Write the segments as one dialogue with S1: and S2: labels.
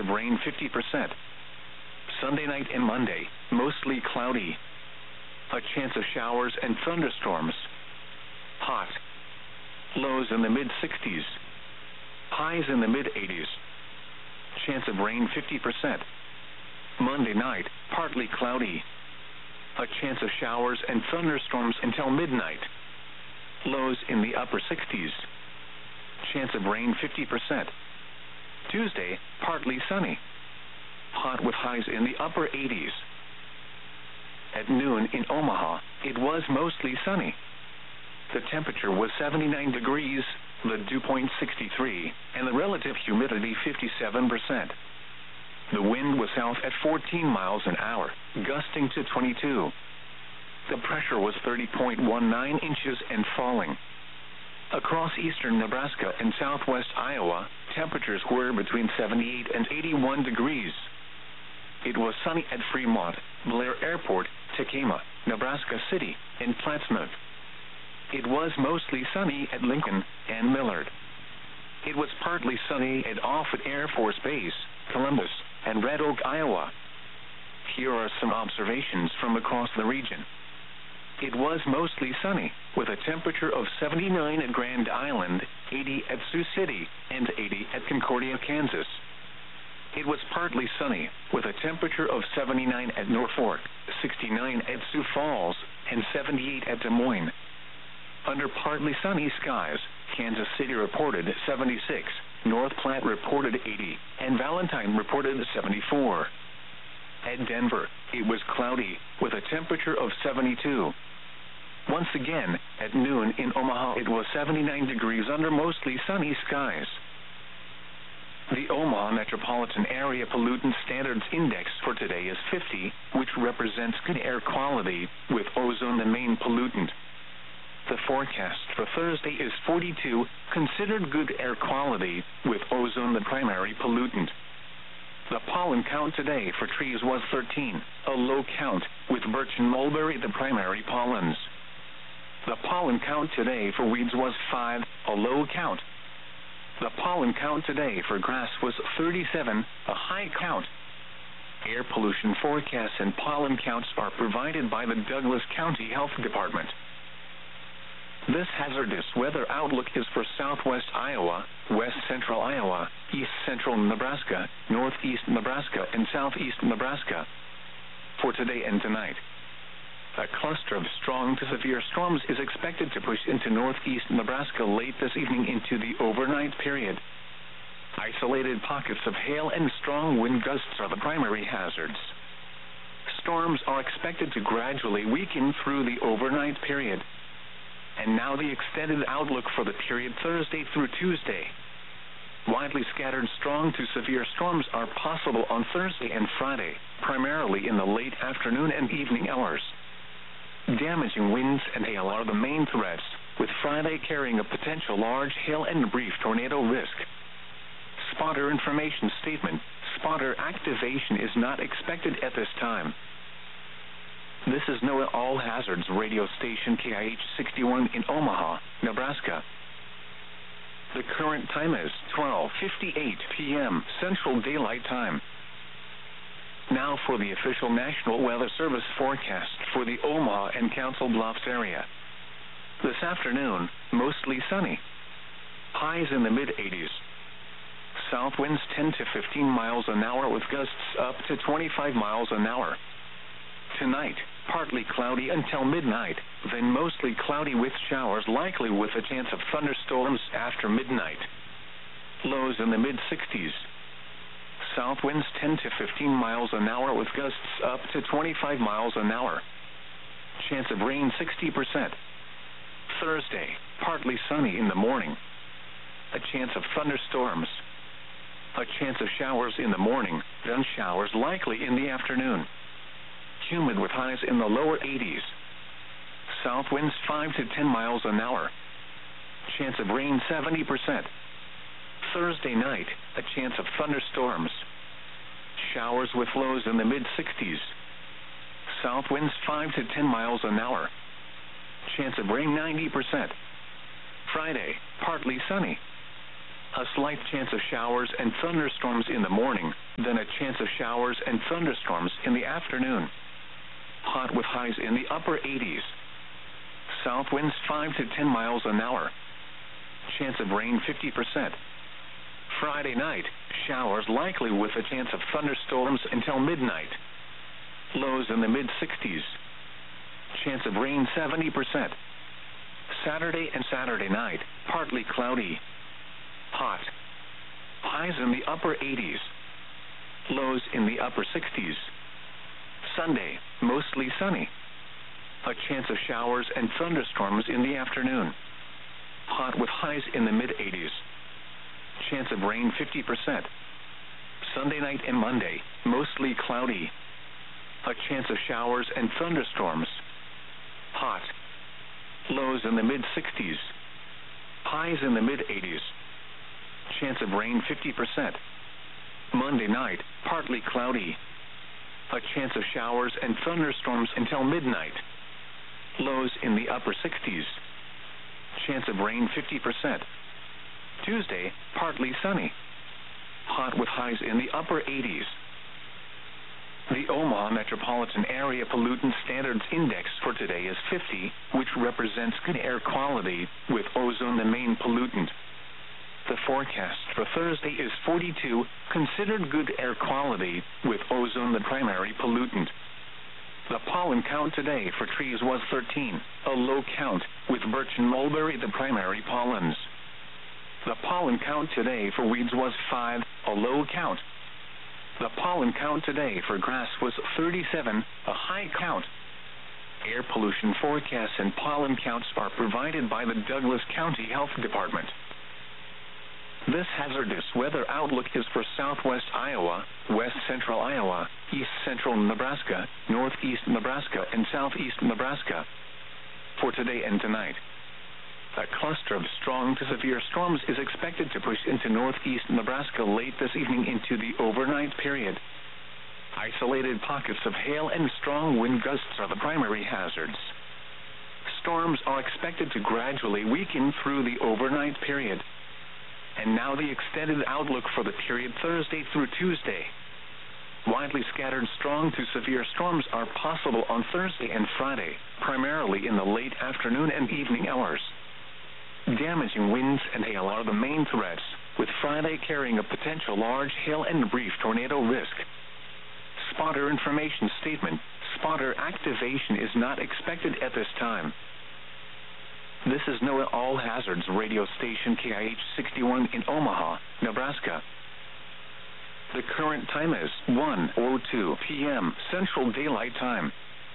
S1: of rain 50%. Sunday night and Monday, mostly cloudy. A chance of showers and thunderstorms. Hot. Lows in the mid-60s. Highs in the mid-80s. Chance of rain 50%. Monday night, partly cloudy. A chance of showers and thunderstorms until midnight. Lows in the upper 60s. Chance of rain 50%. Tuesday, partly sunny. Hot with highs in the upper 80s. At noon in Omaha, it was mostly sunny. The temperature was 79 degrees, the dew point 63, and the relative humidity 57%. The wind was south at 14 miles an hour, gusting to 22. The pressure was 30.19 inches and falling. Across eastern Nebraska and southwest Iowa, temperatures were between 78 and 81 degrees. It was sunny at Fremont, Blair Airport, Tekamah, Nebraska City, and Plattsmouth. It was mostly sunny at Lincoln and Millard. It was partly sunny at Offutt Air Force Base, Columbus, and Red Oak, Iowa. Here are some observations from across the region. It was mostly sunny, with a temperature of 79 at Grand Island, 80 at Sioux City, and 80 at Concordia, Kansas. It was partly sunny, with a temperature of 79 at Norfolk, 69 at Sioux Falls, and 78 at Des Moines. Under partly sunny skies, Kansas City reported 76, North Platte reported 80, and Valentine reported 74. At Denver, it was cloudy, with a temperature of 72. Once again, at noon in Omaha it was 79 degrees under mostly sunny skies. The Omaha Metropolitan Area Pollutant Standards Index for today is 50, which represents good air quality, with ozone the main pollutant. The forecast for Thursday is 42, considered good air quality, with ozone the primary pollutant. The pollen count today for trees was 13, a low count, with birch and mulberry the primary pollens. The pollen count today for weeds was 5, a low count. The pollen count today for grass was 37, a high count. Air pollution forecasts and pollen counts are provided by the Douglas County Health Department. This hazardous weather outlook is for southwest Iowa, west central Iowa, east central Nebraska, northeast Nebraska, and southeast Nebraska. For today and tonight, a cluster of strong to severe storms is expected to push into northeast Nebraska late this evening into the overnight period. Isolated pockets of hail and strong wind gusts are the primary hazards. Storms are expected to gradually weaken through the overnight period. And now the extended outlook for the period Thursday through Tuesday. Widely scattered strong to severe storms are possible on Thursday and Friday, primarily in the late afternoon and evening hours. Damaging winds and hail are the main threats, with Friday carrying a potential large hail and brief tornado risk. Spotter information statement: spotter activation is not expected at this time. This is NOAA All Hazards radio station KIH 61 in Omaha, Nebraska. The current time is 12:58 p.m. Central Daylight Time. Now for the official National Weather Service forecast for the Omaha and Council Bluffs area. This afternoon, mostly sunny. Highs in the mid-80s. South winds 10 to 15 miles an hour with gusts up to 25 miles an hour. Tonight, partly cloudy until midnight, then mostly cloudy with showers likely with a chance of thunderstorms after midnight. Lows in the mid-60s. South winds 10 to 15 miles an hour with gusts up to 25 miles an hour. Chance of rain 60%. Thursday, partly sunny in the morning. A chance of thunderstorms. A chance of showers in the morning, then showers likely in the afternoon. Humid with highs in the lower 80s. South winds 5 to 10 miles an hour. Chance of rain 70%. Thursday night, a chance of thunderstorms. Showers with lows in the mid-60s. South winds 5 to 10 miles an hour. Chance of rain 90%. Friday, partly sunny. A slight chance of showers and thunderstorms in the morning, then a chance of showers and thunderstorms in the afternoon. Hot with highs in the upper 80s. South winds 5 to 10 miles an hour. Chance of rain 50%. Friday night, showers likely with a chance of thunderstorms until midnight. Lows in the mid-60s. Chance of rain 70%. Saturday and Saturday night, partly cloudy. Hot. Highs in the upper 80s. Lows in the upper 60s. Sunday, mostly sunny. A chance of showers and thunderstorms in the afternoon. Hot with highs in the mid-80s. Chance of rain 50%. Sunday night and Monday, mostly cloudy. A chance of showers and thunderstorms. Hot. Lows in the mid-60s. Highs in the mid-80s. Chance of rain 50%. Monday night, partly cloudy. A chance of showers and thunderstorms until midnight. Lows in the upper 60s. Chance of rain 50%. Tuesday, partly sunny. Hot with highs in the upper 80s. The Omaha Metropolitan Area Pollutant Standards Index for today is 50, which represents good air quality, with ozone the main pollutant. The forecast for Thursday is 42, considered good air quality, with ozone the primary pollutant. The pollen count today for trees was 13, a low count, with birch and mulberry the primary pollens. The pollen count today for weeds was 5, a low count. The pollen count today for grass was 37, a high count. Air pollution forecasts and pollen counts are provided by the Douglas County Health Department. This hazardous weather outlook is for southwest Iowa, west central Iowa, east central Nebraska, northeast Nebraska, and southeast Nebraska. For today and tonight, a cluster of strong to severe storms is expected to push into northeast Nebraska late this evening into the overnight period. Isolated pockets of hail and strong wind gusts are the primary hazards. Storms are expected to gradually weaken through the overnight period. And now the extended outlook for the period Thursday through Tuesday. Widely scattered strong to severe storms are possible on Thursday and Friday, primarily in the late afternoon and evening hours. Damaging winds and hail are the main threats, with Friday carrying a potential large hail and brief tornado risk. Spotter information statement: spotter activation is not expected at this time. This is NOAA All Hazards radio station KIH 61 in Omaha, Nebraska. The current time is 1:02 p.m. Central Daylight Time.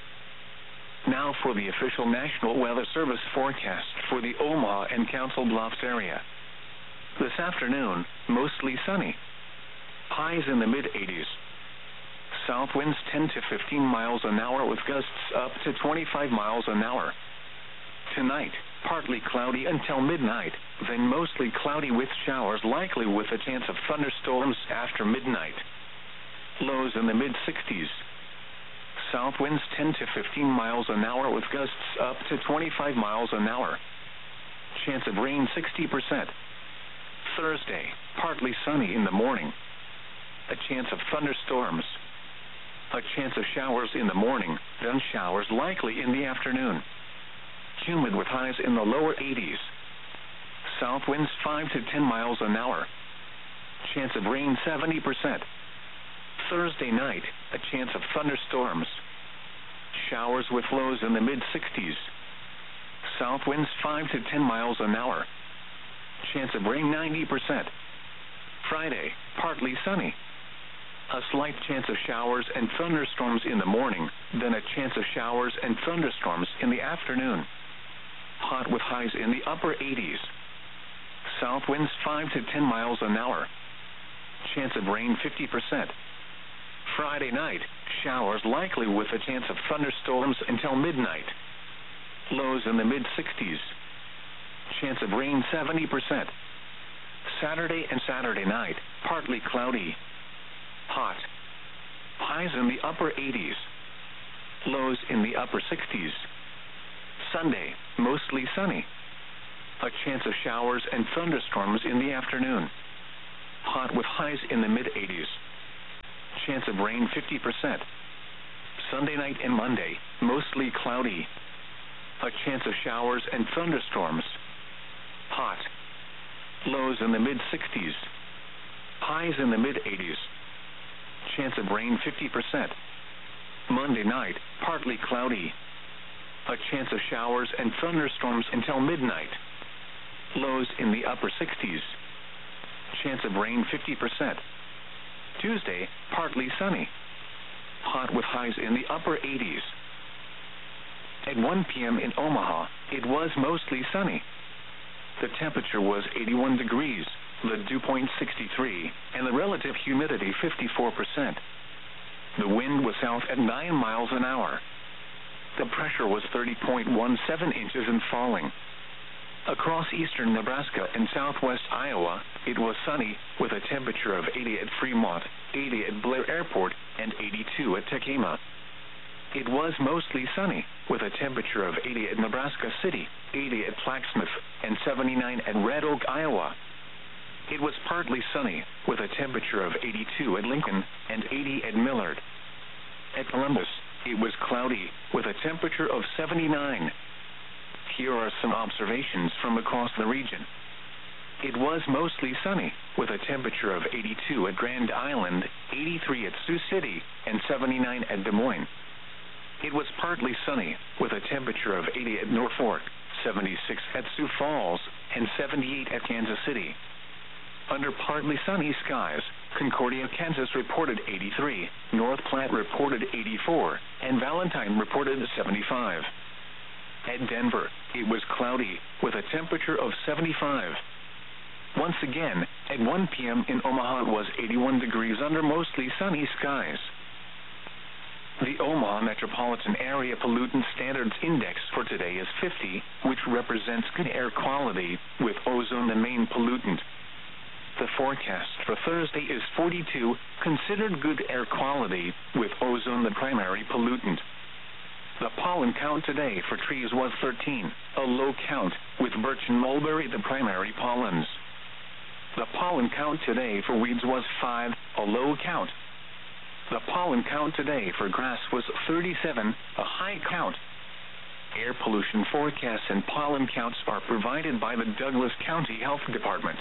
S1: Now for the official National Weather Service forecast for the Omaha and Council Bluffs area. This afternoon, mostly sunny. Highs in the mid-80s. South winds 10 to 15 miles an hour with gusts up to 25 miles an hour. Tonight, partly cloudy until midnight, then mostly cloudy with showers likely with a chance of thunderstorms after midnight. Lows in the mid-60s. South winds 10 to 15 miles an hour with gusts up to 25 miles an hour. Chance of rain 60%. Thursday, partly sunny in the morning. A chance of thunderstorms. A chance of showers in the morning, then showers likely in the afternoon. Humid with highs in the lower 80s. South winds 5 to 10 miles an hour. Chance of rain 70%. Thursday night, a chance of thunderstorms. Showers with lows in the mid-60s. South winds 5 to 10 miles an hour. Chance of rain 90%. Friday, partly sunny. A slight chance of showers and thunderstorms in the morning, then a chance of showers and thunderstorms in the afternoon. Hot with highs in the upper 80s. South winds 5 to 10 miles an hour. Chance of rain 50%. Friday night, showers likely with a chance of thunderstorms until midnight. Lows in the mid-60s. Chance of rain 70%. Saturday and Saturday night, partly cloudy. Hot. Highs in the upper 80s. Lows in the upper 60s. Sunday, mostly sunny. A chance of showers and thunderstorms in the afternoon. Hot with highs in the mid-80s. chance of rain 50%. Sunday night and Monday, mostly cloudy. A chance of showers and thunderstorms. Hot. Lows in the mid-60s. Highs in the mid-80s. Chance of rain 50%. Monday night, partly cloudy. A chance of showers and thunderstorms until midnight. Lows in the upper 60s. Chance of rain 50%. Tuesday, partly sunny. Hot with highs in the upper 80s. At 1 p.m. in Omaha, it was mostly sunny. The temperature was 81 degrees, the dew point 63, and the relative humidity 54%. The wind was south at 9 miles an hour. The pressure was 30.17 inches and falling. Across eastern Nebraska and southwest Iowa, it was sunny with a temperature of 80 at Fremont, 80 at Blair Airport, and 82 at Tekema. It was mostly sunny with a temperature of 80 at Nebraska City, 80 at Plaquemine, and 79 at Red Oak, Iowa. It was partly sunny with a temperature of 82 at Lincoln and 80 at Millard. At Columbus, it was cloudy with a temperature of 79. Here are some observations from across the region. It was mostly sunny with a temperature of 82 at Grand Island, 83 at Sioux City, and 79 at Des Moines. It was partly sunny with a temperature of 80 at Norfolk, 76 at Sioux Falls, and 78 at Kansas City. Under partly sunny skies, Concordia, Kansas reported 83, North Platte reported 84, and Valentine reported 75. At Denver, it was cloudy with a temperature of 75. Once again, at 1 p.m. in Omaha, it was 81 degrees under mostly sunny skies. The Omaha Metropolitan Area Pollutant Standards Index for today is 50, which represents good air quality, with ozone the main pollutant. The forecast for Thursday is 42, considered good air quality, with ozone the primary pollutant. The pollen count today for trees was 13, a low count, with birch and mulberry the primary pollens. The pollen count today for weeds was 5, a low count. The pollen count today for grass was 37, a high count. Air pollution forecasts and pollen counts are provided by the Douglas County Health Department.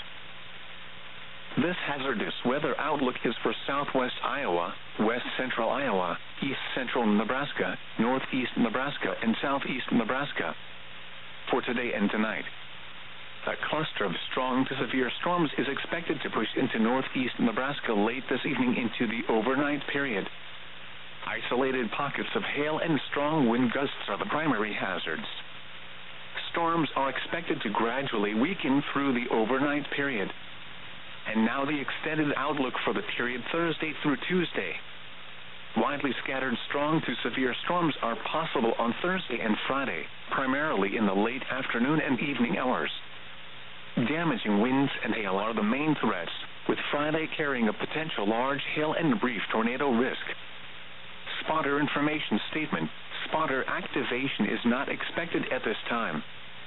S1: This hazardous weather outlook is for southwest Iowa, west central Iowa, east central Nebraska, northeast Nebraska, and southeast Nebraska. For today and tonight, a cluster of strong to severe storms is expected to push into northeast Nebraska late this evening into the overnight period. Isolated pockets of hail and strong wind gusts are the primary hazards. Storms are expected to gradually weaken through the overnight period. And now the extended outlook for the period Thursday through Tuesday. Widely scattered strong to severe storms are possible on Thursday and Friday, primarily in the late afternoon and evening hours. Damaging winds and hail are the main threats, with Friday carrying a potential large hail and brief tornado risk. Spotter information statement: spotter activation is not expected at this time.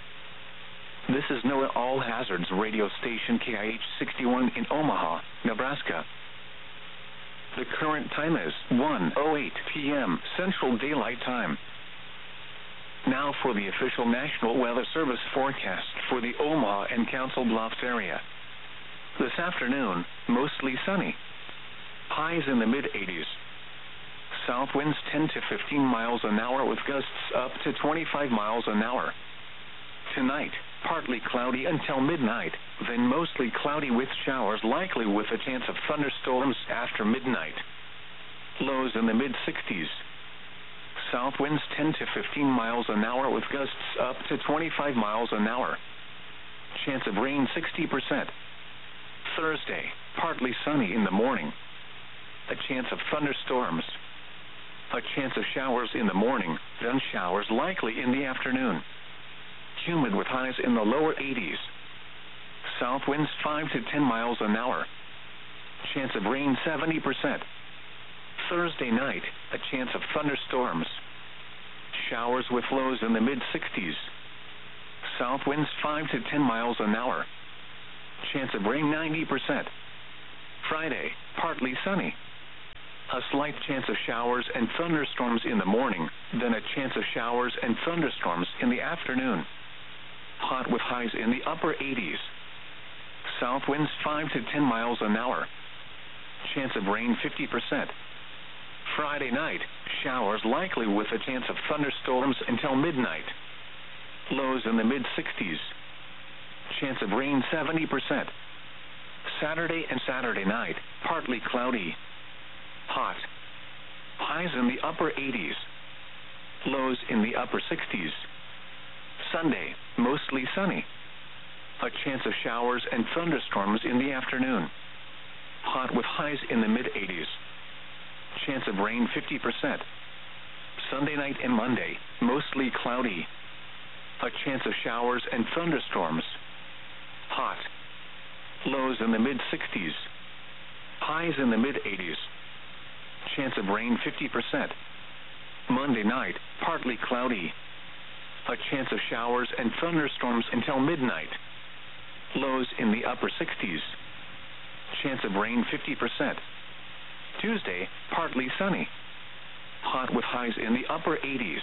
S1: This is NOAA All Hazards radio station KIH 61 in Omaha, Nebraska. The current time is 1:08 p.m. Central Daylight Time. Now for the official National Weather Service forecast for the Omaha and Council Bluffs area. This afternoon, mostly sunny. Highs in the mid-80s. South winds 10 to 15 miles an hour with gusts up to 25 miles an hour. Tonight, partly cloudy until midnight, then mostly cloudy with showers likely with a chance of thunderstorms after midnight. Lows in the mid-60s. South winds 10 to 15 miles an hour with gusts up to 25 miles an hour. Chance of rain 60%. Thursday, partly sunny in the morning. A chance of thunderstorms. A chance of showers in the morning, then showers likely in the afternoon. Humid with highs in the lower 80s. South winds 5 to 10 miles an hour. Chance of rain 70%. Thursday night, a chance of thunderstorms. Showers with lows in the mid-60s. South winds 5 to 10 miles an hour. Chance of rain 90%. Friday, partly sunny. A slight chance of showers and thunderstorms in the morning, then a chance of showers and thunderstorms in the afternoon. Hot with highs in the upper 80s. South winds 5 to 10 miles an hour. Chance of rain 50%. Friday night, showers likely with a chance of thunderstorms until midnight. Lows in the mid-60s. Chance of rain 70%. Saturday and Saturday night, partly cloudy. Hot. Highs in the upper 80s. Lows in the upper 60s. Sunday, mostly sunny. A chance of showers and thunderstorms in the afternoon. Hot with highs in the mid-80s. Chance of rain 50%. Sunday night and Monday, mostly cloudy. A chance of showers and thunderstorms. Hot. Lows in the mid-60s. Highs in the mid-80s. Chance of rain 50%. Monday night, partly cloudy. A chance of showers and thunderstorms until midnight. Lows in the upper 60s. Chance of rain 50%. Tuesday, partly sunny. Hot with highs in the upper 80s.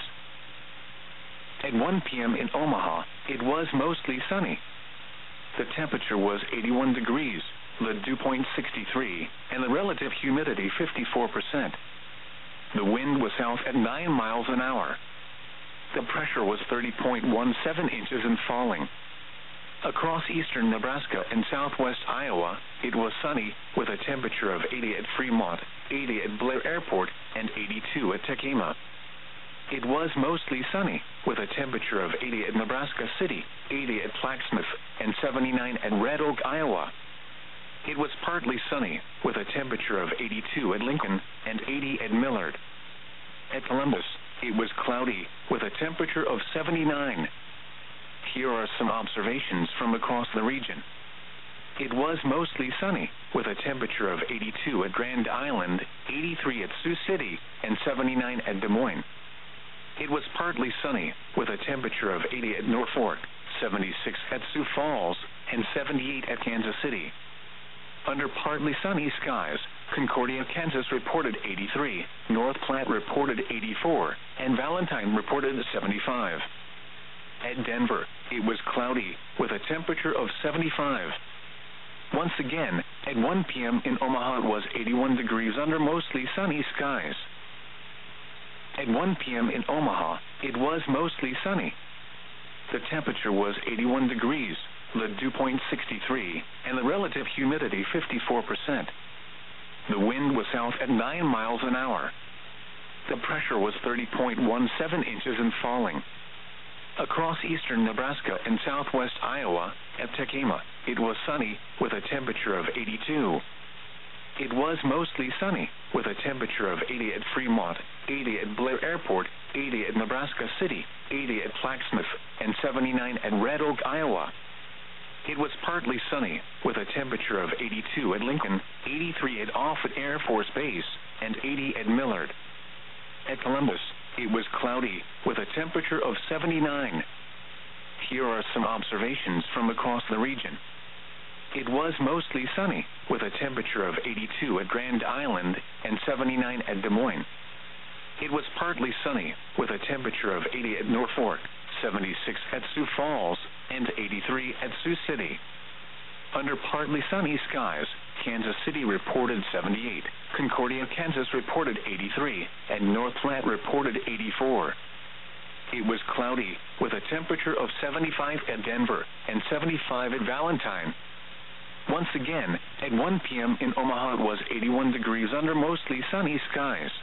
S1: At 1 p.m. in Omaha, it was mostly sunny. The temperature was 81 degrees, the dew point 63, and the relative humidity 54%. The wind was south at 9 miles an hour. The pressure was 30.17 inches and falling. Across eastern Nebraska and southwest Iowa, it was sunny with a temperature of 80 at Fremont, 80 at Blair Airport, and 82 at Tekema. It was mostly sunny with a temperature of 80 at Nebraska City, 80 at Blacksmith, and 79 at Red Oak, Iowa. It was partly sunny with a temperature of 82 at Lincoln and 80 at Millard. At Columbus, it was cloudy with a temperature of 79. Here are some observations from across the region. It was mostly sunny with a temperature of 82 at Grand Island, 83 at Sioux City, and 79 at Des Moines. It was partly sunny with a temperature of 80 at Norfolk, 76 at Sioux Falls, and 78 at Kansas City. Under partly sunny skies, Concordia, Kansas reported 83, North Platte reported 84, and Valentine reported 75. At Denver, it was cloudy with a temperature of 75. Once again, at 1 p.m. in Omaha it was 81 degrees under mostly sunny skies. At 1 p.m. in Omaha, it was mostly sunny. The temperature was 81 degrees, the dew point 63, and the relative humidity 54%. The wind was south at 9 miles an hour. The pressure was 30.17 inches and falling. Across eastern Nebraska and southwest Iowa, at Tekema, it was sunny with a temperature of 82. It was mostly sunny with a temperature of 80 at Fremont, 80 at Blair Airport, 80 at Nebraska City, 80 at Blacksmith, and 79 at Red Oak, Iowa. It was partly sunny with a temperature of 82 at Lincoln, 83 at Offutt Air Force Base, and 80 at Millard. At Columbus, it was cloudy with a temperature of 79. Here are some observations from across the region. It was mostly sunny with a temperature of 82 at Grand Island and 79 at Des Moines. It was partly sunny with a temperature of 80 at Norfolk, 76 at Sioux Falls, and 83 at Sioux City. Under partly sunny skies, Kansas City reported 78, Concordia, Kansas reported 83, and North Platte reported 84. It was cloudy with a temperature of 75 at Denver and 75 at Valentine. Once again, at 1 p.m. in Omaha it was 81 degrees under mostly sunny skies.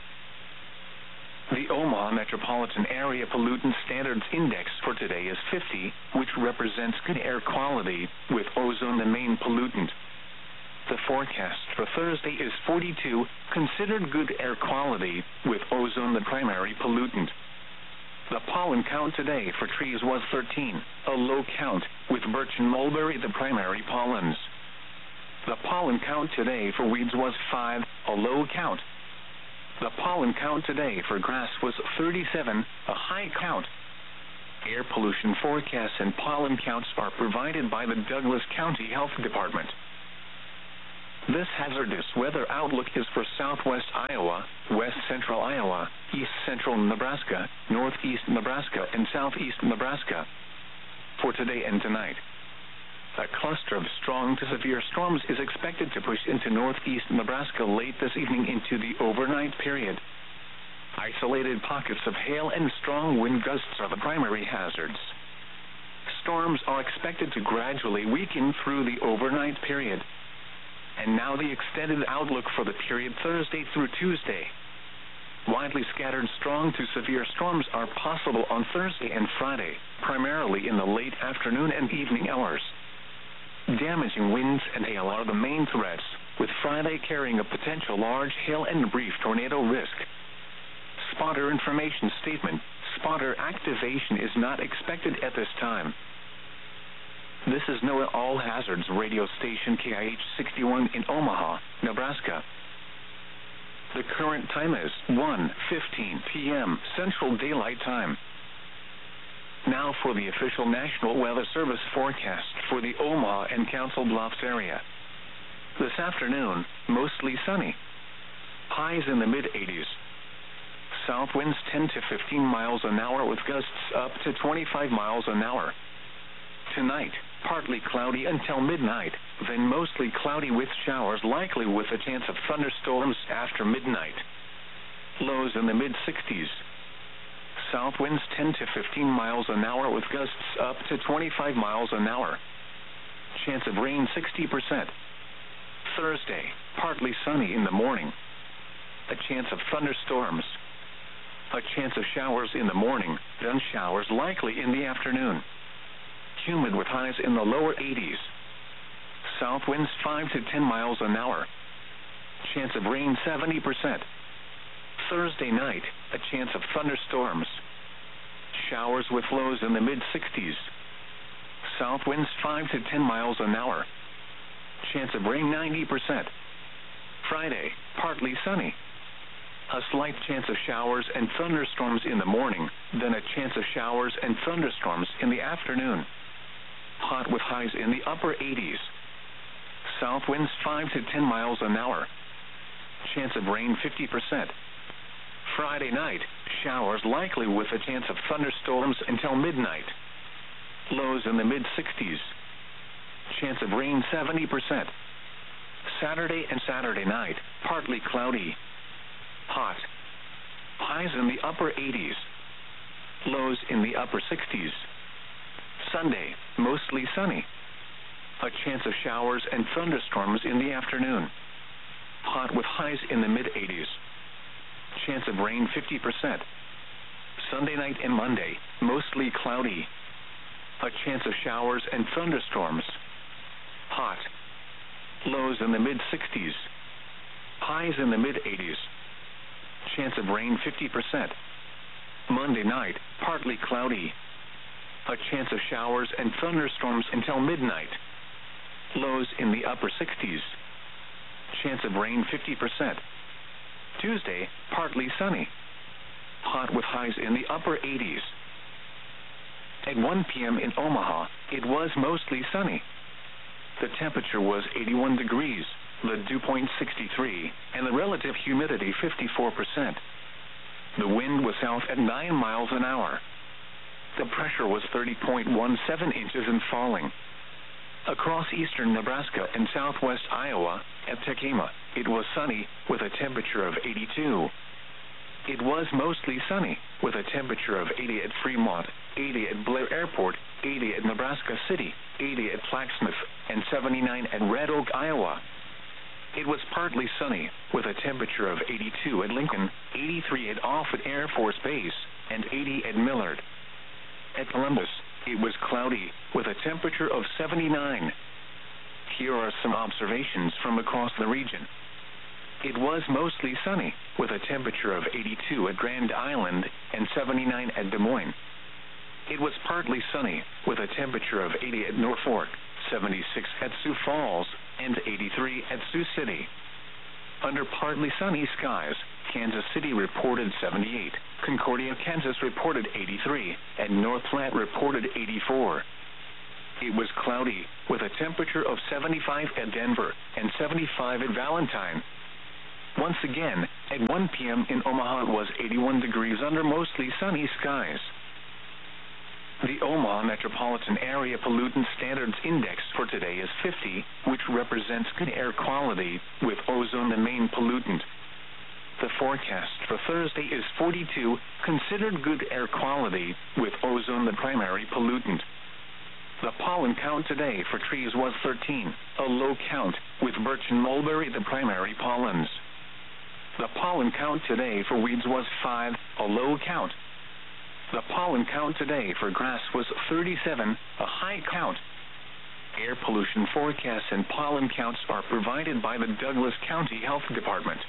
S1: The Omaha Metropolitan Area Pollutant Standards Index for today is 50, which represents good air quality, with ozone the main pollutant. The forecast for Thursday is 42, considered good air quality, with ozone the primary pollutant. The pollen count today for trees was 13, a low count, with birch and mulberry the primary pollens. The pollen count today for weeds was 5, a low count. The pollen count today for grass was 37, a high count. Air pollution forecasts and pollen counts are provided by the Douglas County Health Department. This hazardous weather outlook is for southwest Iowa, west central Iowa, east central Nebraska, northeast Nebraska, and southeast Nebraska. For today and tonight, a cluster of strong to severe storms is expected to push into northeast Nebraska late this evening into the overnight period. Isolated pockets of hail and strong wind gusts are the primary hazards. Storms are expected to gradually weaken through the overnight period. And now the extended outlook for the period Thursday through Tuesday. Widely scattered strong to severe storms are possible on Thursday and Friday, primarily in the late afternoon and evening hours. Damaging winds and hail are the main threats, with Friday carrying a potential large hail and brief tornado risk. Spotter information statement: spotter activation is not expected at this time. This is NOAA All Hazards radio station KIH 61 in Omaha, Nebraska. The current time is 1:15 p.m. Central Daylight Time. Now for the official National Weather Service forecast for the Omaha and Council Bluffs area. This afternoon, mostly sunny. Highs in the mid-80s. South winds 10 to 15 miles an hour with gusts up to 25 miles an hour. Tonight, partly cloudy until midnight, then mostly cloudy with showers likely with a chance of thunderstorms after midnight. Lows in the mid-60s. South winds 10 to 15 miles an hour with gusts up to 25 miles an hour. Chance of rain 60%. Thursday, partly sunny in the morning. A chance of thunderstorms. A chance of showers in the morning, then showers likely in the afternoon. Humid with highs in the lower 80s. South winds 5 to 10 miles an hour. Chance of rain 70%. Thursday night, a chance of thunderstorms. Showers with lows in the mid-60s. South winds 5 to 10 miles an hour. Chance of rain 90%. Friday, partly sunny. A slight chance of showers and thunderstorms in the morning, then a chance of showers and thunderstorms in the afternoon. Hot with highs in the upper 80s. South winds 5 to 10 miles an hour. Chance of rain 50%. Friday night, showers likely with a chance of thunderstorms until midnight. Lows in the mid-60s. Chance of rain 70%. Saturday and Saturday night, partly cloudy. Hot. Highs in the upper 80s. Lows in the upper 60s. Sunday, mostly sunny. A chance of showers and thunderstorms in the afternoon. Hot with highs in the mid-80s. Chance of rain 50%. Sunday night and Monday, mostly cloudy. A chance of showers and thunderstorms. Hot. Lows in the mid-60s. Highs in the mid-80s. Chance of rain 50%. Monday night, partly cloudy. A chance of showers and thunderstorms until midnight. Lows in the upper 60s. Chance of rain 50%. Tuesday, partly sunny. Hot with highs in the upper 80s. At 1 p.m. in Omaha, it was mostly sunny. The temperature was 81 degrees, the dew point 63, and the relative humidity 54%. The wind was south at 9 miles an hour. The pressure was 30.17 inches and falling. Across eastern Nebraska and southwest Iowa, at Tekema, it was sunny with a temperature of 82. It was mostly sunny with a temperature of 80 at Fremont, 80 at Blair Airport, 80 at Nebraska City, 80 at Flaxmouth, and 79 at Red Oak, Iowa. It was partly sunny with a temperature of 82 at Lincoln, 83 at Offutt Air Force Base, and 80 at Millard. At Columbus, it was cloudy with a temperature of 79. Here are some observations from across the region. It was mostly sunny with a temperature of 82 at Grand Island and 79 at Des Moines. It was partly sunny with a temperature of 80 at Norfolk, 76 at Sioux Falls, and 83 at Sioux City. Under partly sunny skies, Kansas City reported 78, Concordia, Kansas reported 83, and North Platte reported 84. it was cloudy, with a temperature of 75 at Denver and 75 at Valentine. Once again, at 1 p.m. in Omaha it was 81 degrees under mostly sunny skies. The Omaha Metropolitan Area Pollutant Standards Index for today is 50, which represents good air quality, with ozone the main pollutant. The forecast for Thursday is 42, considered good air quality, with ozone the primary pollutant. The pollen count today for trees was 13, a low count, with birch and mulberry the primary pollens. The pollen count today for weeds was 5, a low count. The pollen count today for grass was 37, a high count. Air pollution forecasts and pollen counts are provided by the Douglas County Health Department.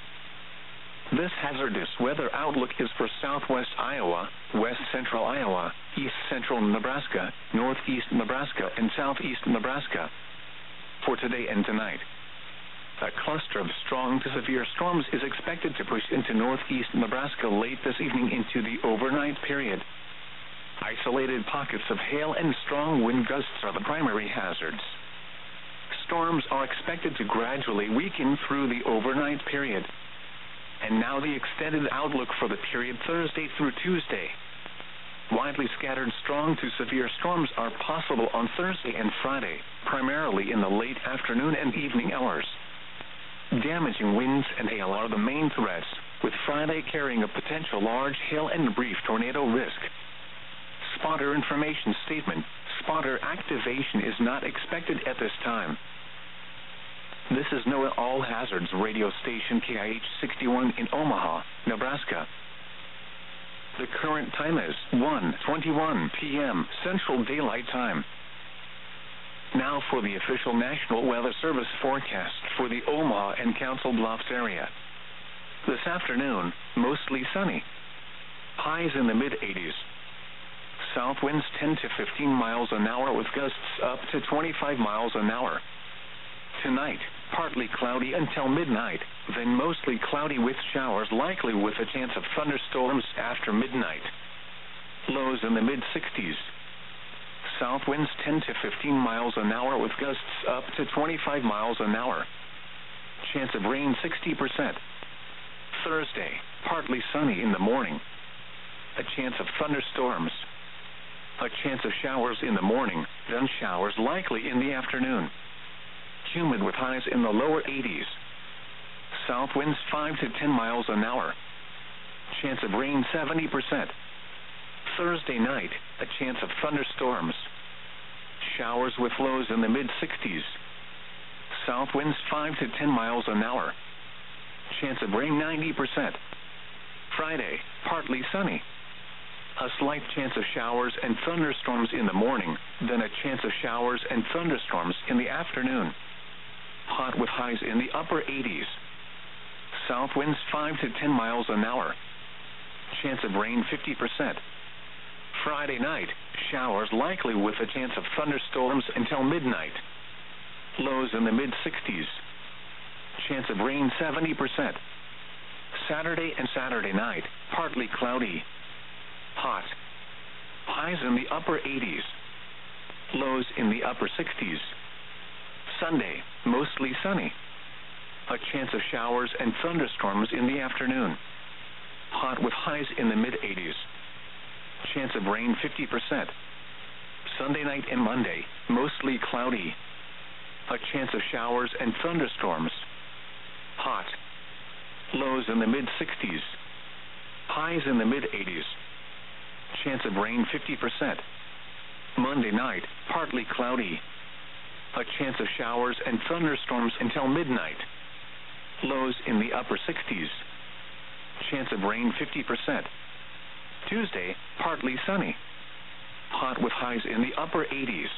S1: This hazardous weather outlook is for southwest Iowa, west central Iowa, east central Nebraska, northeast Nebraska, and southeast Nebraska. For today and tonight, a cluster of strong to severe storms is expected to push into northeast Nebraska late this evening into the overnight period. Isolated pockets of hail and strong wind gusts are the primary hazards. Storms are expected to gradually weaken through the overnight period. And now the extended outlook for the period Thursday through Tuesday. Widely scattered strong to severe storms are possible on Thursday and Friday, primarily in the late afternoon and evening hours. Damaging winds and hail are the main threats, with Friday carrying a potential large hail and brief tornado risk. Spotter information statement: spotter activation is not expected at this time. This is NOAA All Hazards radio station KIH 61 in Omaha, Nebraska. The current time is 1:21 p.m. Central Daylight Time. Now for the official National Weather Service forecast for the Omaha and Council Bluffs area. This afternoon, mostly sunny. Highs in the mid-80s. South winds 10 to 15 miles an hour with gusts up to 25 miles an hour. Tonight, partly cloudy until midnight, then mostly cloudy with showers likely with a chance of thunderstorms after midnight. Lows in the mid-60s. South winds 10 to 15 miles an hour with gusts up to 25 miles an hour. Chance of rain 60%. Thursday, partly sunny in the morning. A chance of thunderstorms. A chance of showers in the morning, then showers likely in the afternoon. Humid with highs in the lower 80s. South winds 5 to 10 miles an hour. Chance of rain 70%. Thursday night, a chance of thunderstorms. Showers with lows in the mid-60s. South winds 5 to 10 miles an hour. Chance of rain 90%. Friday, partly sunny. A slight chance of showers and thunderstorms in the morning, then a chance of showers and thunderstorms in the afternoon. Hot with highs in the upper 80s. South winds 5 to 10 miles an hour. Chance of rain 50%. Friday night, showers likely with a chance of thunderstorms until midnight. Lows in the mid-60s. Chance of rain 70%. Saturday and Saturday night, partly cloudy. Hot. Highs in the upper 80s. Lows in the upper 60s. Sunday, mostly sunny. A chance of showers and thunderstorms in the afternoon. Hot with highs in the mid-80s. Chance of rain 50%. Sunday night and Monday, mostly cloudy. A chance of showers and thunderstorms. Hot. Lows in the mid-60s. Highs in the mid-80s. Chance of rain 50%. Monday night, partly cloudy. A chance of showers and thunderstorms until midnight. Lows in the upper 60s. Chance of rain 50%. Tuesday, partly sunny. Hot with highs in the upper 80s.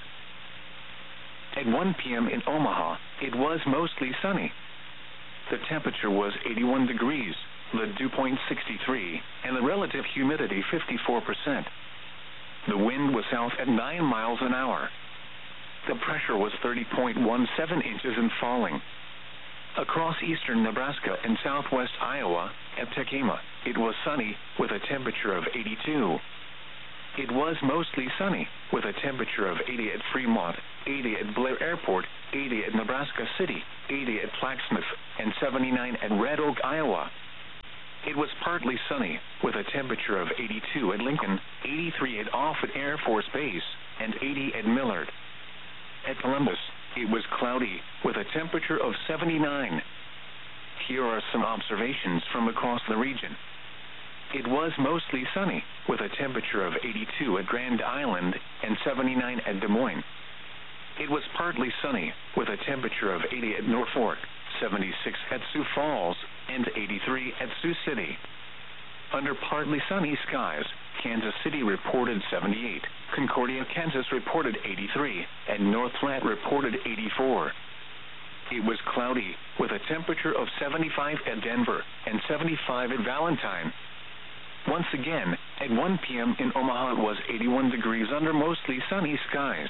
S1: At 1 p.m. in Omaha, it was mostly sunny. The temperature was 81 degrees, the dew point 63, and the relative humidity 54%. The wind was south at 9 miles an hour. The pressure was 30.17 inches and falling. Across eastern Nebraska and southwest Iowa, at Tekema, it was sunny with a temperature of 82. It was mostly sunny, with a temperature of 80 at Fremont, 80 at Blair Airport, 80 at Nebraska City, 80 at Flaxmouth, and 79 at Red Oak, Iowa. It was partly sunny, with a temperature of 82 at Lincoln, 83 at Offutt Air Force Base, and 80 at Millard. At Columbus, it was cloudy, with a temperature of 79. Here are some observations from across the region. It was mostly sunny, with a temperature of 82 at Grand Island and 79 at Des Moines. It was partly sunny, with a temperature of 80 at Norfolk, 76 at Sioux Falls, and 83 at Sioux City. Under partly sunny skies, Kansas City reported 78, Concordia, Kansas reported 83, and North Platte reported 84. It was cloudy, with a temperature of 75 at Denver and 75 at Valentine. Once again, at 1 p.m. in Omaha it was 81 degrees under mostly sunny skies.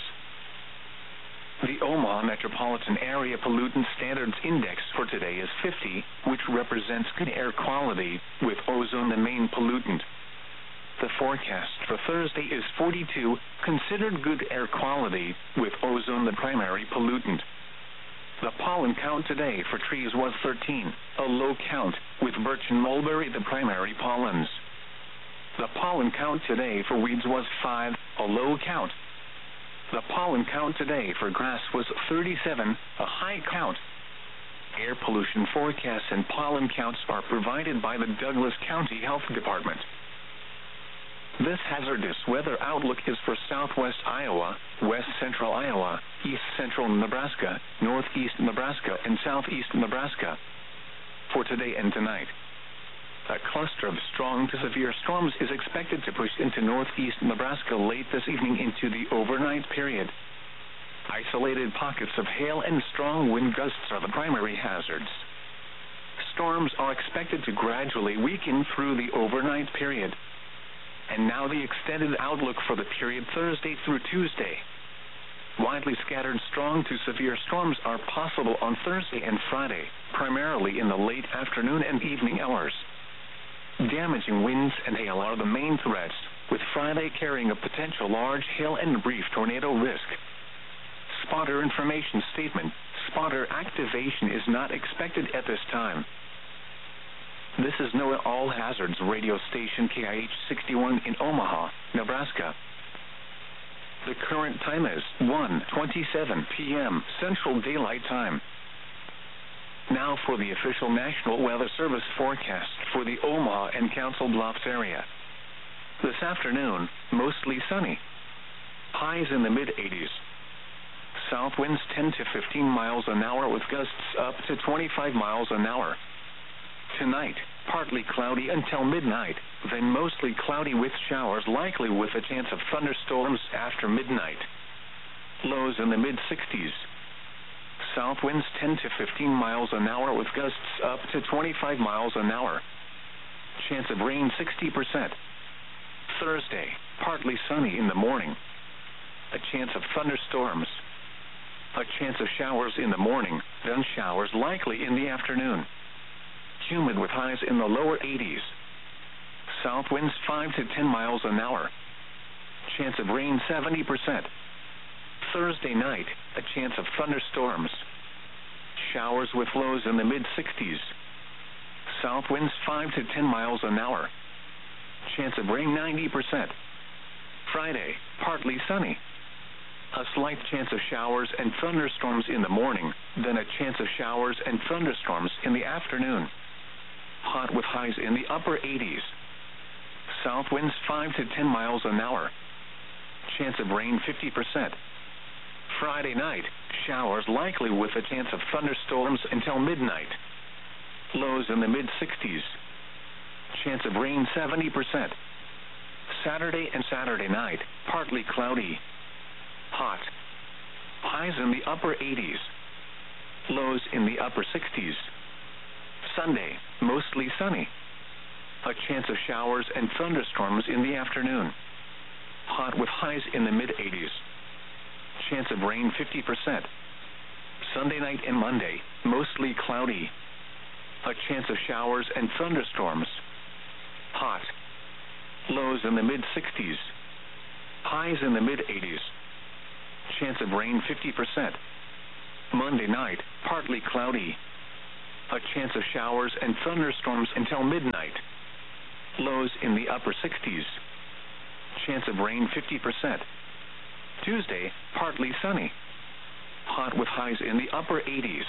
S1: The Omaha Metropolitan Area Pollutant Standards Index for today is 50, which represents good air quality, with ozone the main pollutant. The forecast for Thursday is 42, considered good air quality, with ozone the primary pollutant. The pollen count today for trees was 13, a low count, with birch and mulberry the primary pollens. The pollen count today for weeds was 5, a low count. The pollen count today for grass was 37, a high count. Air pollution forecasts and pollen counts are provided by the Douglas County Health Department. This hazardous weather outlook is for southwest Iowa, west central Iowa, east central Nebraska, northeast Nebraska, and southeast Nebraska. For today and tonight, a cluster of strong to severe storms is expected to push into northeast Nebraska late this evening into the overnight period. Isolated pockets of hail and strong wind gusts are the primary hazards. Storms are expected to gradually weaken through the overnight period. And now the extended outlook for the period Thursday through Tuesday. Widely scattered strong to severe storms are possible on Thursday and Friday, primarily in the late afternoon and evening hours. Damaging winds and hail are the main threats, with Friday carrying a potential large hail and brief tornado risk. Spotter information statement: spotter activation is not expected at this time. This is NOAA All Hazards radio station KIH 61 in Omaha, Nebraska. The current time is 1:27 p.m. Central Daylight Time. Now for the official National Weather Service forecast for the Omaha and Council Bluffs area. This afternoon, mostly sunny. Highs in the mid-80s. South winds 10 to 15 miles an hour with gusts up to 25 miles an hour. Tonight, partly cloudy until midnight, then mostly cloudy with showers likely with a chance of thunderstorms after midnight. Lows in the mid-60s. South winds 10 to 15 miles an hour with gusts up to 25 miles an hour. Chance of rain 60%. Thursday, partly sunny in the morning. A chance of thunderstorms. A chance of showers in the morning, then showers likely in the afternoon. Humid with highs in the lower 80s. South winds 5 to 10 miles an hour. Chance of rain 70%. Thursday night, a chance of thunderstorms. Showers with lows in the mid-60s. South winds 5 to 10 miles an hour. Chance of rain 90%. Friday, partly sunny. A slight chance of showers and thunderstorms in the morning, then a chance of showers and thunderstorms in the afternoon. Hot with highs in the upper 80s. South winds 5 to 10 miles an hour. Chance of rain 50%. Friday night, showers likely with a chance of thunderstorms until midnight. Lows in the mid-60s. Chance of rain 70%. Saturday and Saturday night, partly cloudy. Hot. Highs in the upper 80s. Lows in the upper 60s. Sunday, mostly sunny. A chance of showers and thunderstorms in the afternoon. Hot with highs in the mid-80s. Chance of rain 50%. Sunday night and Monday, mostly cloudy. A chance of showers and thunderstorms. Hot. Lows in the mid-60s. highs in the mid-80s. Chance of rain 50%. Monday night, partly cloudy. A chance of showers and thunderstorms until midnight. Lows in the upper 60s. Chance of rain 50%. Tuesday, partly sunny. Hot with highs in the upper 80s.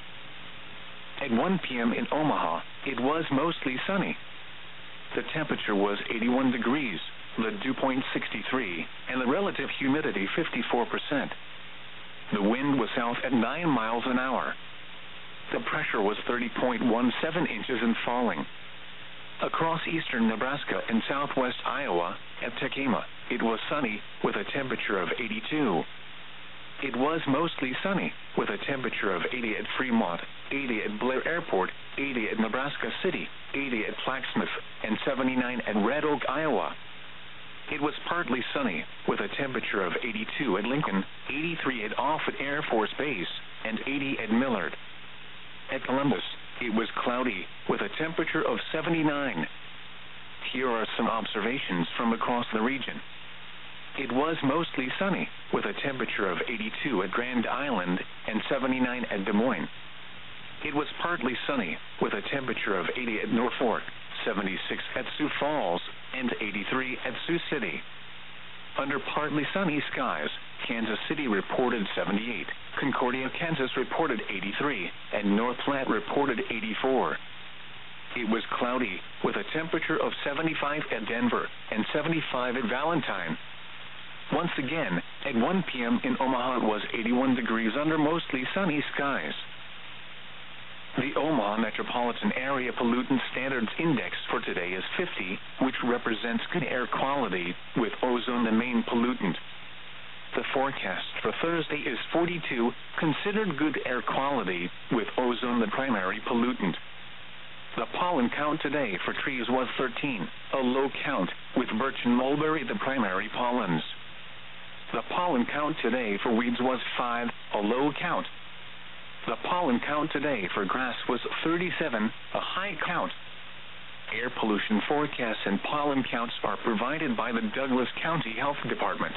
S1: At 1 p.m. in Omaha, it was mostly sunny. The temperature was 81 degrees, the dew point 63, and the relative humidity 54%. The wind was south at 9 miles an hour. The pressure was 30.17 inches and falling. Across eastern Nebraska and southwest Iowa, at Tekema, it was sunny, with a temperature of 82. It was mostly sunny, with a temperature of 80 at Fremont, 80 at Blair Airport, 80 at Nebraska City, 80 at Flaxmouth, and 79 at Red Oak, Iowa. It was partly sunny, with a temperature of 82 at Lincoln, 83 at Offutt Air Force Base, and 80 at Millard. At Columbus, it was cloudy, with a temperature of 79. Here are some observations from across the region. It was mostly sunny, with a temperature of 82 at Grand Island and 79 at Des Moines. It was partly sunny, with a temperature of 80 at Norfolk, 76 at Sioux Falls, and 83 at Sioux City. Under partly sunny skies, Kansas City reported 78, Concordia, Kansas reported 83, and North Platte reported 84. It was cloudy, with a temperature of 75 at Denver and 75 at Valentine. Once again, at 1 p.m. in Omaha it was 81 degrees under mostly sunny skies. The Omaha Metropolitan Area Pollutant Standards Index for today is 50, which represents good air quality, with ozone the main pollutant. The forecast for Thursday is 42, considered good air quality, with ozone the primary pollutant. The pollen count today for trees was 13, a low count, with birch and mulberry the primary pollens. The pollen count today for weeds was 5, a low count. The pollen count today for grass was 37, a high count. Air pollution forecasts and pollen counts are provided by the Douglas County Health Department.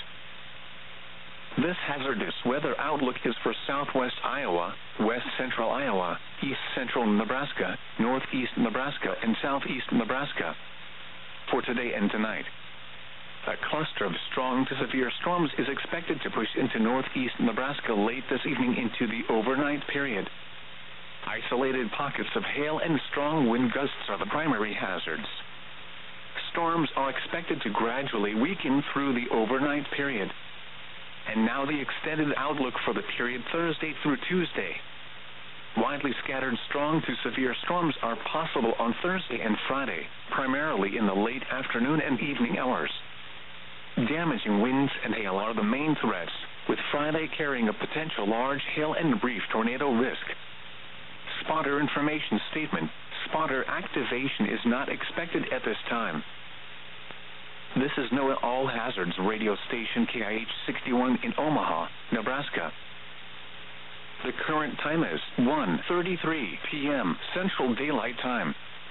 S1: This hazardous weather outlook is for southwest Iowa, west central Iowa, east central Nebraska, northeast Nebraska, and southeast Nebraska. For today and tonight, a cluster of strong to severe storms is expected to push into northeast Nebraska late this evening into the overnight period. Isolated pockets of hail and strong wind gusts are the primary hazards. Storms are expected to gradually weaken through the overnight period. And now the extended outlook for the period Thursday through Tuesday. Widely scattered strong to severe storms are possible on Thursday and Friday, primarily in the late afternoon and evening hours. Damaging winds and hail are the main threats, with Friday carrying a potential large hail and brief tornado risk. Spotter information statement: spotter activation is not expected at this time. This is NOAA All Hazards radio station KIH 61 in Omaha, Nebraska. The current time is 1:33 p.m. Central Daylight Time.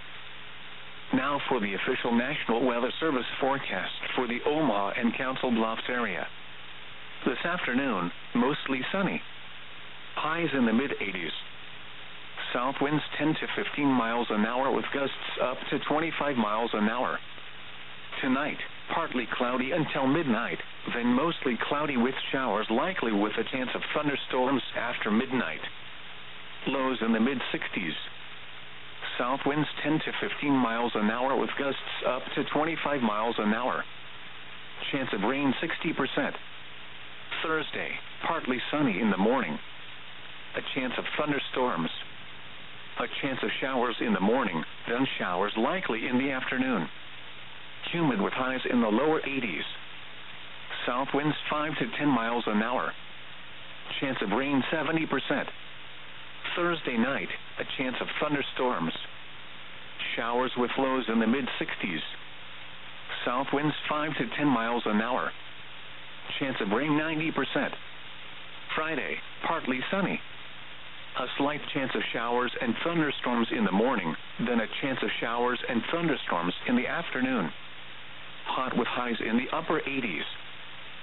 S1: Now for the official National Weather Service forecast for the Omaha and Council Bluffs area. This afternoon, mostly sunny. Highs in the mid-80s. South winds 10 to 15 miles an hour with gusts up to 25 miles an hour. Tonight, partly cloudy until midnight, then mostly cloudy with showers likely with a chance of thunderstorms after midnight. Lows in the mid-60s. South winds 10 to 15 miles an hour with gusts up to 25 miles an hour. Chance of rain 60%. Thursday, partly sunny in the morning. A chance of thunderstorms. A chance of showers in the morning, then showers likely in the afternoon. Humid with highs in the lower 80s. South winds 5 to 10 miles an hour. Chance of rain 70%. Thursday night, a chance of thunderstorms. Showers with lows in the mid-60s. South winds 5 to 10 miles an hour. Chance of rain 90%. Friday, partly sunny. A slight chance of showers and thunderstorms in the morning, then a chance of showers and thunderstorms in the afternoon. Hot with highs in the upper 80s.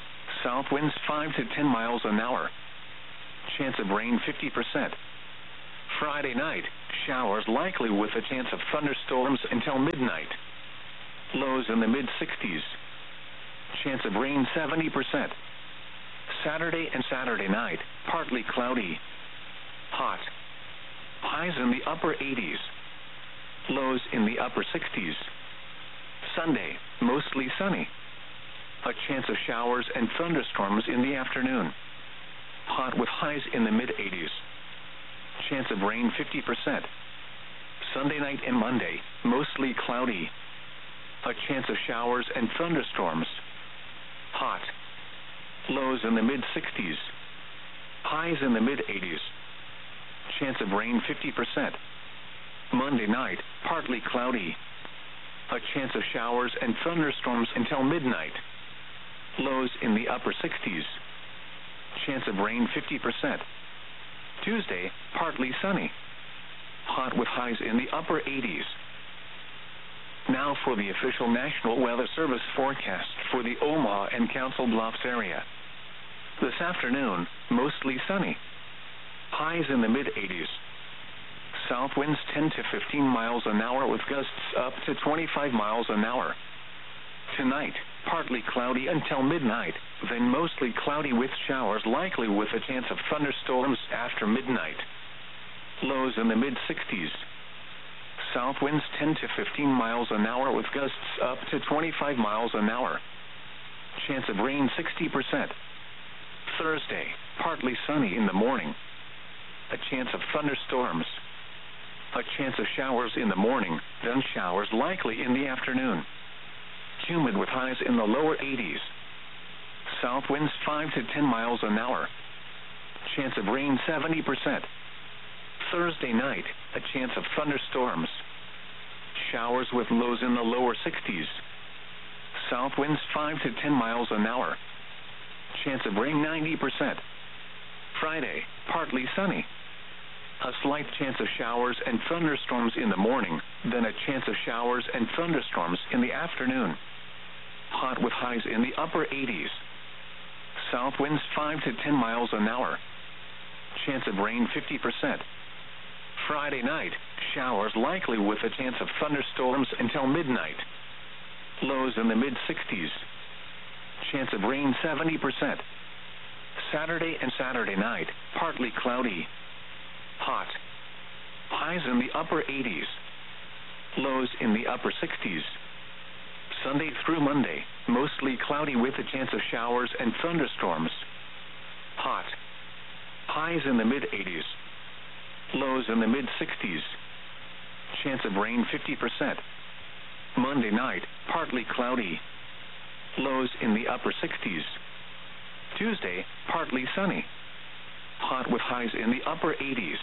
S1: South winds 5 to 10 miles an hour. Chance of rain 50%. Friday night, showers likely with a chance of thunderstorms until midnight. Lows in the mid-60s. Chance of rain 70%. Saturday and Saturday night, partly cloudy. Hot. Highs in the upper 80s. Lows in the upper 60s. Sunday, mostly sunny. A chance of showers and thunderstorms in the afternoon. Hot with highs in the mid-80s. Chance of rain 50%. Sunday night and Monday, mostly cloudy. A chance of showers and thunderstorms. Hot. Lows in the mid-60s. Highs in the mid-80s. Chance of rain 50%. Monday night, partly cloudy. A chance of showers and thunderstorms until midnight. Lows in the upper 60s. Chance of rain 50%. Tuesday, partly sunny. Hot with highs in the upper 80s. Now for the official National Weather Service forecast for the Omaha and Council Bluffs area. This afternoon, mostly sunny. Highs in the mid-80s. South winds 10 to 15 miles an hour with gusts up to 25 miles an hour. Tonight, partly cloudy until midnight, then mostly cloudy with showers likely with a chance of thunderstorms after midnight. Lows in the mid-60s. South winds 10 to 15 miles an hour with gusts up to 25 miles an hour. Chance of rain 60%. Thursday, partly sunny in the morning. A chance of thunderstorms. A chance of showers in the morning, then showers likely in the afternoon. Humid with highs in the lower 80s. South winds 5 to 10 miles an hour. Chance of rain 70%. Thursday night, a chance of thunderstorms. Showers with lows in the lower 60s. South winds 5 to 10 miles an hour. Chance of rain 90%. Friday, partly sunny. A slight chance of showers and thunderstorms in the morning, then a chance of showers and thunderstorms in the afternoon. Hot with highs in the upper 80s. South winds 5 to 10 miles an hour. Chance of rain 50%. Friday night, showers likely with a chance of thunderstorms until midnight. Lows in the mid-60s. Chance of rain 70%. Saturday and Saturday night, partly cloudy. Hot. Highs in the upper 80s. Lows in the upper 60s. Sunday through Monday, mostly cloudy with a chance of showers and thunderstorms. Hot. Highs in the mid-80s. Lows in the mid-60s. Chance of rain 50%. Monday night, partly cloudy. Lows in the upper 60s. Tuesday, partly sunny. Hot with highs in the upper 80s.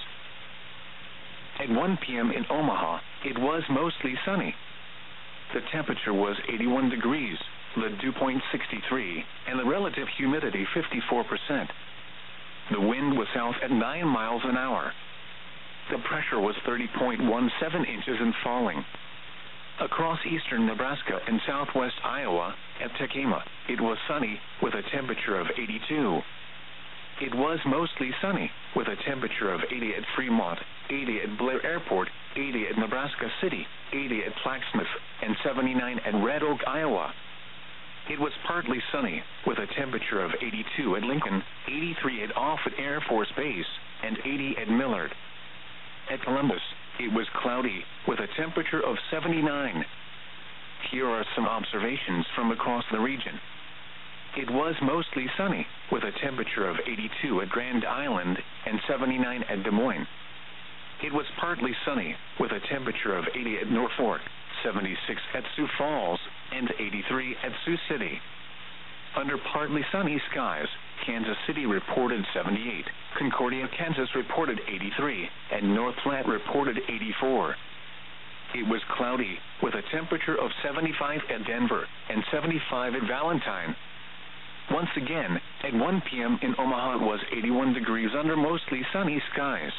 S1: At 1 p.m. in Omaha, it was mostly sunny. The temperature was 81 degrees, the dew point 63, and the relative humidity 54%. The wind was south at 9 miles an hour. The pressure was 30.17 inches and falling. Across eastern Nebraska and southwest Iowa, at Tekamah, it was sunny with a temperature of 82. It was mostly sunny with a temperature of 80 at Fremont, 80 at Blair Airport, 80 at Nebraska City, 80 at Plaquemine, and 79 at Red Oak, Iowa. It was partly sunny with a temperature of 82 at Lincoln, 83 at Offutt Air Force Base, and 80 at Millard. At Columbus, it was cloudy with a temperature of 79. Here are some observations from across the region. It was mostly sunny with a temperature of 82 at Grand Island and 79 at Des Moines. It was partly sunny with a temperature of 80 at Norfolk, 76 at Sioux Falls, and 83 at Sioux City. Under partly sunny skies, Kansas City reported 78, Concordia, Kansas reported 83, and North Platte reported 84. It was cloudy with a temperature of 75 at Denver and 75 at Valentine. Once again, at 1 p.m. in Omaha it was 81 degrees under mostly sunny skies.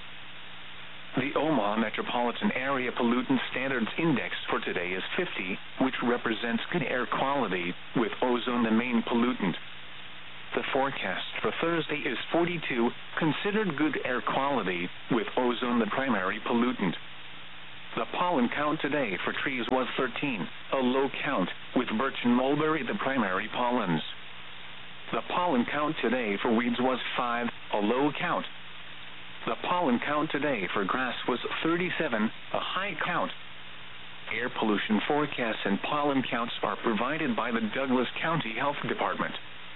S1: The Omaha Metropolitan Area Pollutant Standards Index for today is 50, which represents good air quality, with ozone the main pollutant. The forecast for Thursday is 42, considered good air quality, with ozone the primary pollutant. The pollen count today for trees was 13, a low count, with birch and mulberry the primary pollens. The pollen count today for weeds was 5, a low count. The pollen count today for grass was 37, a high count. Air pollution forecasts and pollen counts are provided by the Douglas County Health Department.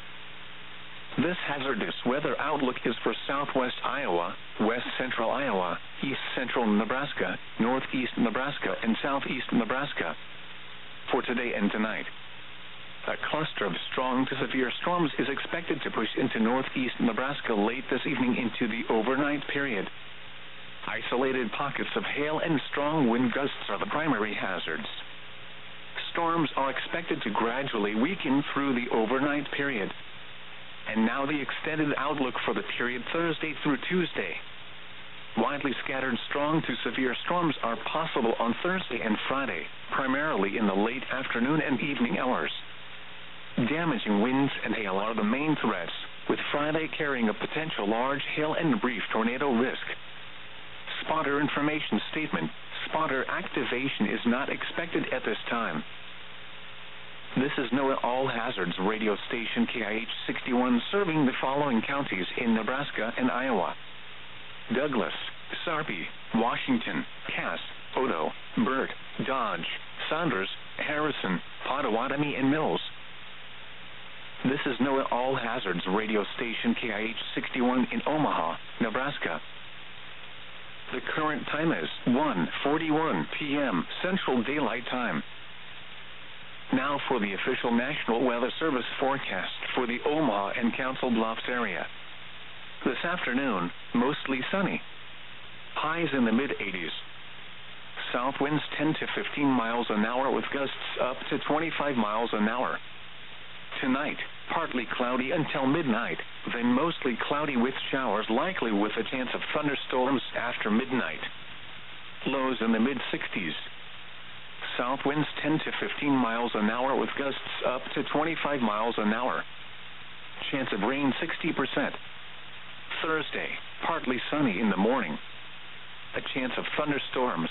S1: This hazardous weather outlook is for southwest Iowa, west central Iowa, east central Nebraska, northeast Nebraska, and southeast Nebraska. For today and tonight, a cluster of strong to severe storms is expected to push into northeast Nebraska late this evening into the overnight period. Isolated pockets of hail and strong wind gusts are the primary hazards. Storms are expected to gradually weaken through the overnight period. And now the extended outlook for the period Thursday through Tuesday. Widely scattered strong to severe storms are possible on Thursday and Friday, primarily in the late afternoon and evening hours. Damaging winds and hail are the main threats, with Friday carrying a potential large hail and brief tornado risk. Spotter information statement: spotter activation is not expected at this time. This is NOAA All Hazards radio station KIH 61 serving the following counties in Nebraska and Iowa: Douglas, Sarpy, Washington, Cass, Odo, Burt, Dodge, Saunders, Harrison, Pottawatomie, and Mills. This is NOAA All Hazards radio station KIH 61 in Omaha, Nebraska. The current time is 1:41 p.m. Central Daylight Time. Now for the official National Weather Service forecast for the Omaha and Council Bluffs area. This afternoon, mostly sunny. Highs in the mid-80s. South winds 10 to 15 miles an hour with gusts up to 25 miles an hour. Tonight, partly cloudy until midnight, then mostly cloudy with showers likely with a chance of thunderstorms after midnight. Lows in the mid-60s. South winds 10 to 15 miles an hour with gusts up to 25 miles an hour. Chance of rain 60%. Thursday, partly sunny in the morning. A chance of thunderstorms.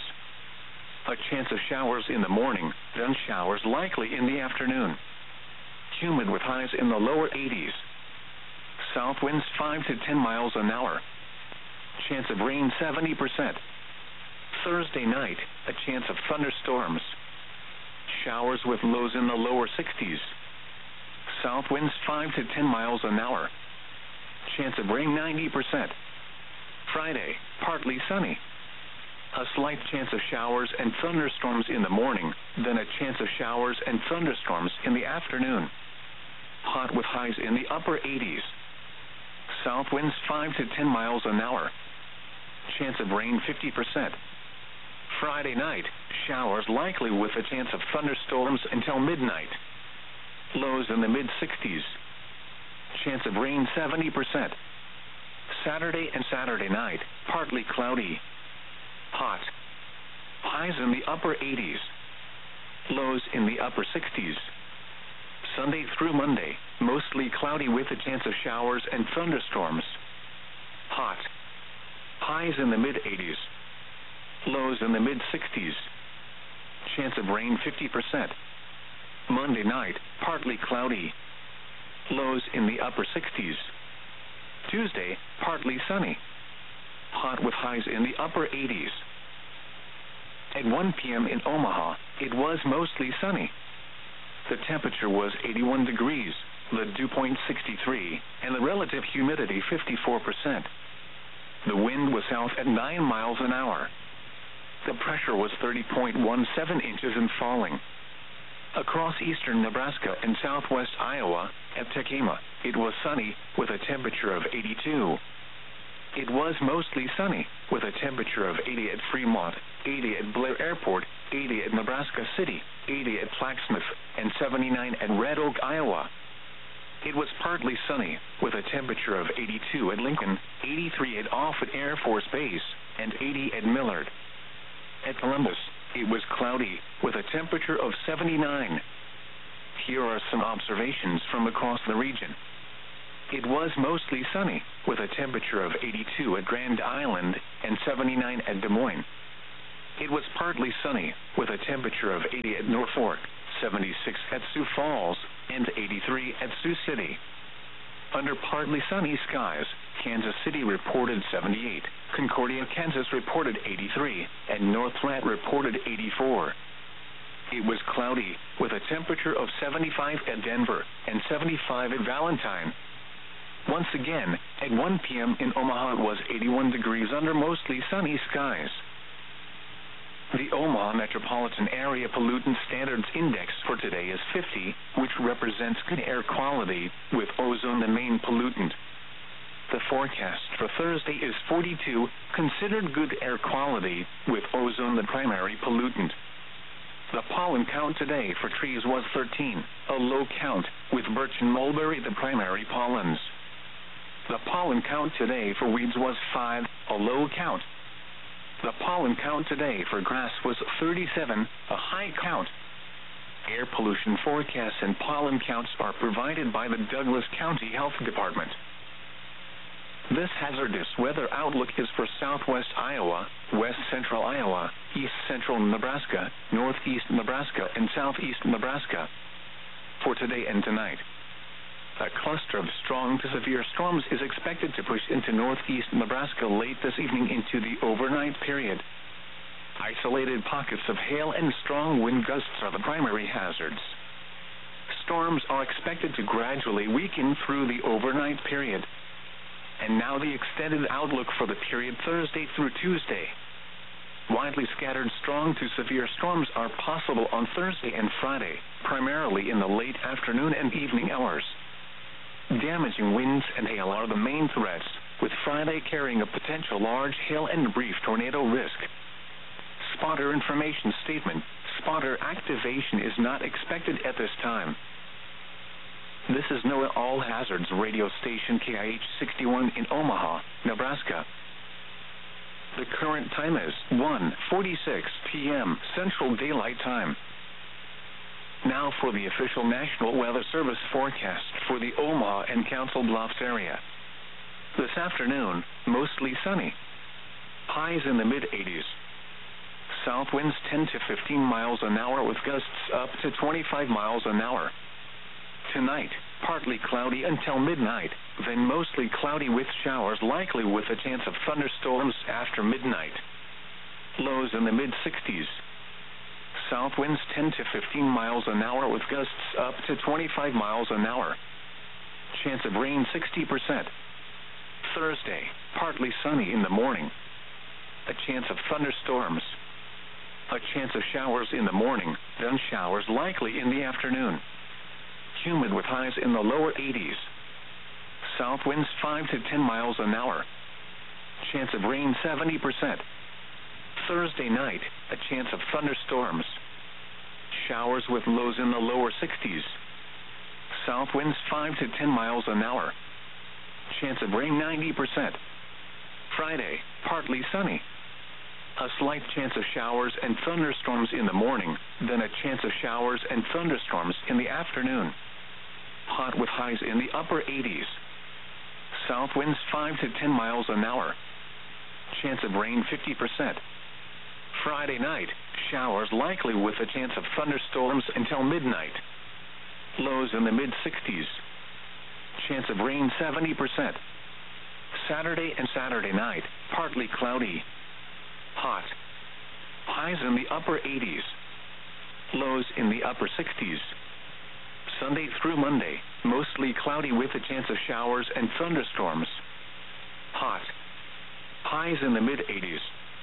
S1: A chance of showers in the morning, then showers likely in the afternoon. Humid with highs in the lower 80s. South winds 5 to 10 miles an hour. Chance of rain 70%. Thursday night, a chance of thunderstorms. Showers with lows in the lower 60s. South winds 5 to 10 miles an hour. Chance of rain 90%. Friday, partly sunny. A slight chance of showers and thunderstorms in the morning, then a chance of showers and thunderstorms in the afternoon. Hot with highs in the upper 80s. South winds 5 to 10 miles an hour. Chance of rain 50%. Friday night, showers likely with a chance of thunderstorms until midnight. Lows in the mid-60s. Chance of rain 70%. Saturday and Saturday night, partly cloudy. Hot. Highs in the upper 80s. Lows in the upper 60s. Sunday through Monday, mostly cloudy with a chance of showers and thunderstorms. Hot. Highs in the mid-80s. Lows in the mid-60s. Chance of rain 50%. Monday night, partly cloudy. Lows in the upper 60s. Tuesday, partly sunny. Hot with highs in the upper 80s. At 1 p.m. in Omaha, it was mostly sunny. The temperature was 81 degrees, the dew point 63, and the relative humidity 54%. The wind was south at 9 miles an hour. The pressure was 30.17 inches and falling. Across eastern Nebraska and southwest Iowa, at Tekema, it was sunny with a temperature of 82. It was mostly sunny with a temperature of 80 at Fremont, 80 at Blair Airport, 80 at Nebraska City, 80 at Flaxmouth, and 79 at Red Oak, Iowa. It was partly sunny with a temperature of 82 at Lincoln, 83 at Offutt Air Force Base, and 80 at Millard. At Columbus, it was cloudy with a temperature of 79. Here are some observations from across the region. it was mostly sunny, with a temperature of 82 at Grand Island and 79 at Des Moines. It was partly sunny, with a temperature of 80 at Norfolk, 76 at Sioux Falls, and 83 at Sioux City. Under partly sunny skies, Kansas City reported 78, Concordia, Kansas reported 83, and North Platte reported 84. It was cloudy, with a temperature of 75 at Denver and 75 at Valentine. Once again, at 1 p.m. in Omaha it was 81 degrees under mostly sunny skies. The Omaha Metropolitan Area Pollutant Standards Index for today is 50, which represents good air quality, with ozone the main pollutant. The forecast for Thursday is 42, considered good air quality, with ozone the primary pollutant. The pollen count today for trees was 13, a low count, with birch and mulberry the primary pollens. The pollen count today for weeds was 5, a low count. The pollen count today for grass was 37, a high count. Air pollution forecasts and pollen counts are provided by the Douglas County Health Department. This hazardous weather outlook is for southwest Iowa, west central Iowa, east central Nebraska, northeast Nebraska, and southeast Nebraska. For today and tonight, a cluster of strong to severe storms is expected to push into northeast Nebraska late this evening into the overnight period. Isolated pockets of hail and strong wind gusts are the primary hazards. Storms are expected to gradually weaken through the overnight period. And now the extended outlook for the period Thursday through Tuesday. Widely scattered strong to severe storms are possible on Thursday and Friday, primarily in the late afternoon and evening hours. Damaging winds and hail are the main threats, with Friday carrying a potential large hail and brief tornado risk. Spotter information statement: spotter activation is not expected at this time. This is NOAA All Hazards radio station KIH 61 in Omaha, Nebraska. The current time is 1:46 p.m. Central Daylight Time. Now for the official National Weather Service forecast for the Omaha and Council Bluffs area. This afternoon, mostly sunny. Highs in the mid-80s. South winds 10 to 15 miles an hour with gusts up to 25 miles an hour. Tonight, partly cloudy until midnight, then mostly cloudy with showers likely with a chance of thunderstorms after midnight. Lows in the mid-60s. South winds 10 to 15 miles an hour with gusts up to 25 miles an hour. Chance of rain 60%. Thursday, partly sunny in the morning. A chance of thunderstorms. A chance of showers in the morning, then showers likely in the afternoon. Humid with highs in the lower 80s. South winds 5 to 10 miles an hour. Chance of rain 70%. Thursday night, a chance of thunderstorms. Showers with lows in the lower 60s. South winds 5 to 10 miles an hour. Chance of rain 90%. Friday, partly sunny. A slight chance of showers and thunderstorms in the morning, then a chance of showers and thunderstorms in the afternoon. Hot with highs in the upper 80s. South winds 5 to 10 miles an hour. Chance of rain 50%. Friday night, showers likely with a chance of thunderstorms until midnight. Lows in the mid-60s. Chance of rain 70%. Saturday and Saturday night, partly cloudy. Hot. Highs in the upper 80s. Lows in the upper 60s. Sunday through Monday, mostly cloudy with a chance of showers and thunderstorms. Hot. Highs in the mid-80s.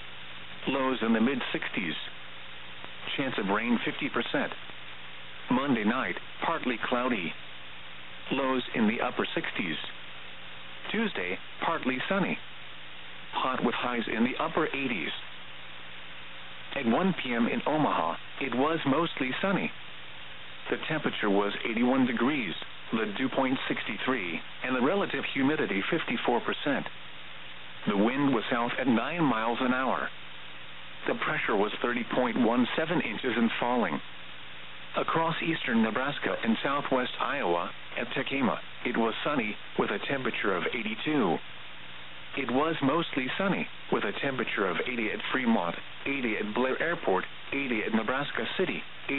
S1: Lows in the mid-60s. Chance of rain 50%. Monday night, partly cloudy. Lows in the upper 60s. Tuesday, partly sunny. Hot with highs in the upper 80s. At 1 p.m. in Omaha, it was mostly sunny. The temperature was 81 degrees, the dew point 63, and the relative humidity 54%. The wind was south at 9 miles an hour. The pressure was 30.17 inches and falling. Across eastern Nebraska and southwest Iowa, At Tekema, it was sunny with a temperature of 82. It was mostly sunny with a temperature of 80 at Fremont, 80 at Blair Airport, 80 at Nebraska City,